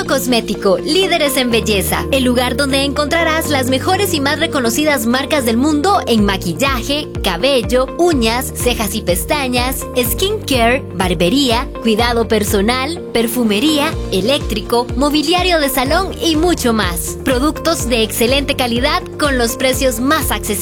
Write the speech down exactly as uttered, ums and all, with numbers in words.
Cosmético, líderes en belleza. El lugar donde encontrarás las mejores y más reconocidas marcas del mundo en maquillaje, cabello, uñas, cejas y pestañas, skincare, barbería, cuidado personal, perfumería, eléctrico, mobiliario de salón y mucho más. Productos de excelente calidad con los precios más accesibles.